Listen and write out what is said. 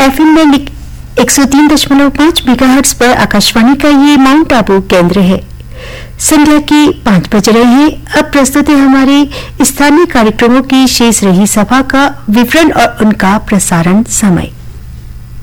FM में 103.5 megahertz पर आकाशवाणी का ये माउंट आबू केंद्र है। संध्या के 5 बज रहे हैं। अब प्रस्तुत है हमारे स्थानीय कार्यक्रमों की शेष रही सभा का विवरण और उनका प्रसारण समय।